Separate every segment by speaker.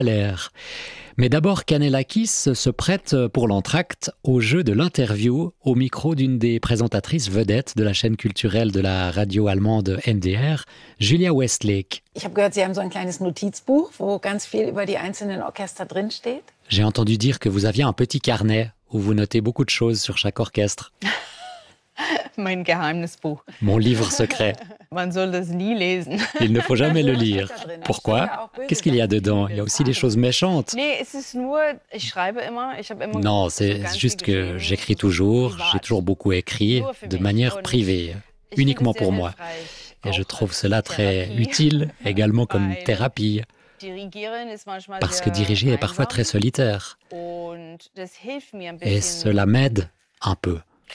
Speaker 1: l'air. Mais d'abord, Kanellakis se prête pour l'entracte au jeu de l'interview au micro d'une des présentatrices vedettes de la chaîne culturelle de la radio allemande NDR, Julia Westlake.
Speaker 2: Ich habe gehört, Sie haben so ein kleines Notizbuch, wo ganz viel über die einzelnen Orchester drinsteht.
Speaker 1: J'ai entendu dire que vous aviez un petit carnet où vous notez beaucoup de choses sur chaque orchestre.
Speaker 3: Mein Geheimnisbuch.
Speaker 1: Mon livre secret.
Speaker 3: Man soll das nie lesen.
Speaker 1: Il ne faut jamais le lire. Pourquoi? Qu'est-ce qu'il y a dedans? Il y a aussi des choses méchantes.
Speaker 3: Nee, es ist nur, ich schreibe immer, ich habe immer.
Speaker 1: Non, c'est juste que j'écris toujours, j'ai toujours beaucoup écrit, de manière privée, uniquement pour moi. Et je trouve cela très utile, également comme thérapie, parce que diriger est parfois très solitaire. Et cela m'aide un peu.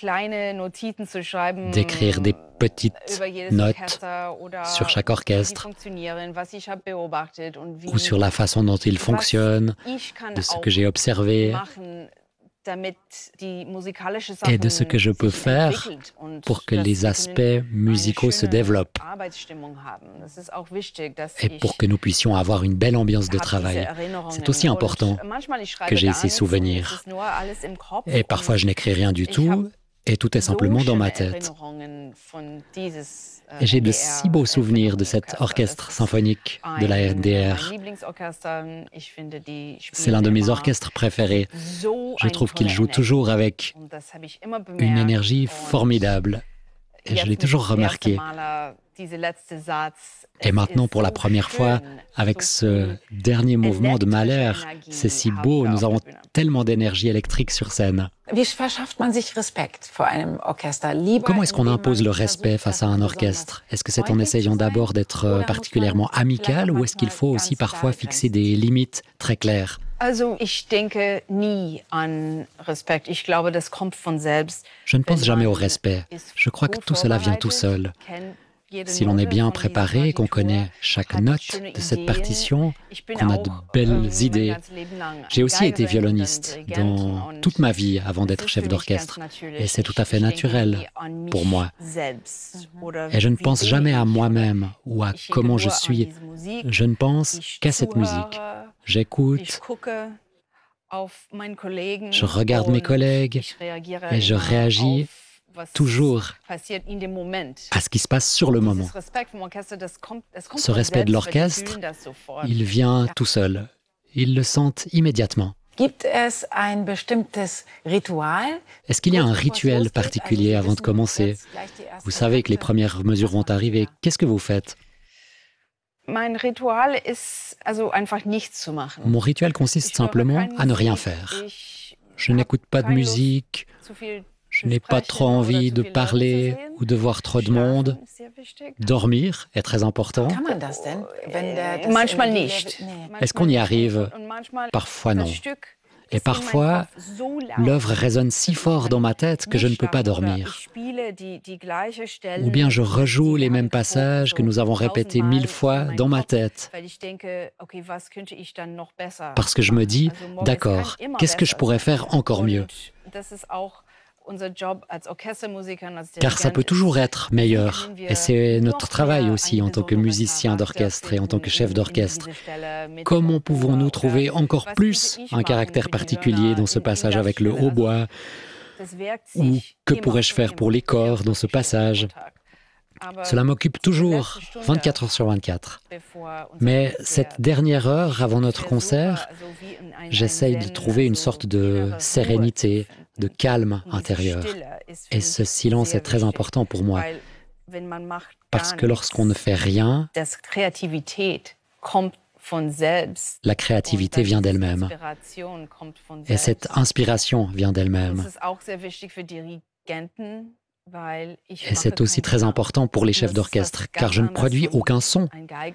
Speaker 1: D'écrire des petites notes sur chaque orchestre ou sur la façon dont il fonctionne, de ce que j'ai observé et de ce que je peux faire pour que les aspects musicaux se développent et pour que nous puissions avoir une belle ambiance de travail. C'est aussi important que j'ai ces souvenirs. Et parfois, je n'écris rien du tout. Et tout est simplement dans ma tête. Et j'ai de si beaux souvenirs de cet orchestre symphonique de la NDR. C'est l'un de mes orchestres préférés. Je trouve qu'il joue toujours avec une énergie formidable. Et je l'ai toujours remarqué. Et maintenant, pour la première fois, avec ce dernier mouvement de Mahler, c'est si beau, nous avons tellement d'énergie électrique sur scène. Comment est-ce qu'on impose le respect face à un orchestre? Est-ce que c'est en essayant d'abord d'être particulièrement amical ou est-ce qu'il faut aussi parfois fixer des limites très claires?
Speaker 3: Je
Speaker 1: ne pense jamais au respect. Je crois que tout cela vient tout seul. Si l'on est bien préparé, qu'on connaît chaque note de cette partition, qu'on a de belles idées. J'ai aussi été violoniste dans toute ma vie avant d'être chef d'orchestre. Et c'est tout à fait naturel pour moi. Et je ne pense jamais à moi-même ou à comment je suis. Je ne pense qu'à cette musique. J'écoute, je regarde mes collègues et je réagis toujours à ce qui se passe sur le moment. Ce respect de l'orchestre, il vient tout seul. Ils le sentent immédiatement. Est-ce qu'il y a un rituel particulier avant de commencer? Vous savez que les premières mesures vont arriver. Qu'est-ce que vous faites?
Speaker 3: Mon
Speaker 1: rituel consiste simplement à ne rien faire. Je n'écoute pas de musique. Je n'ai pas trop envie de parler ou de voir trop de monde. Dormir est très important. Est-ce qu'on y arrive? Parfois non. Et parfois, l'œuvre résonne si fort dans ma tête que je ne peux pas dormir. Ou bien je rejoue les mêmes passages que nous avons répétés 1000 fois dans ma tête. Parce que je me dis, d'accord, qu'est-ce que je pourrais faire encore mieux? Car ça peut toujours être meilleur. Et c'est notre travail aussi en tant que musicien d'orchestre et en tant que chef d'orchestre. Comment pouvons-nous trouver encore plus un caractère particulier dans ce passage avec le hautbois? Ou que pourrais-je faire pour les corps dans ce passage? Cela m'occupe toujours, 24 heures sur 24. Mais cette dernière heure avant notre concert, j'essaye de trouver une sorte de sérénité, de calme intérieur. Et ce silence est très important pour moi. Parce que lorsqu'on ne fait rien, la créativité vient d'elle-même. Et cette inspiration vient d'elle-même. Et c'est aussi très important pour les chefs d'orchestre, car je ne produis aucun son.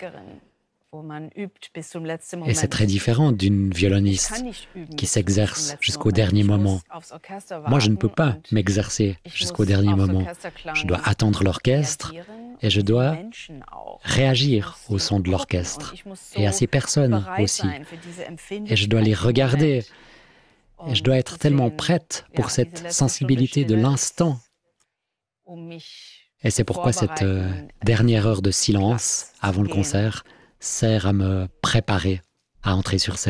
Speaker 1: Et c'est très différent d'une violoniste qui s'exerce jusqu'au dernier moment. Moi, je ne peux pas m'exercer jusqu'au dernier moment. Je dois attendre l'orchestre et je dois réagir au son de l'orchestre et à ces personnes aussi. Et je dois les regarder. Et je dois être tellement prête pour cette sensibilité de l'instant. Et c'est pourquoi cette dernière heure de silence avant le concert sert à me préparer à entrer sur scène.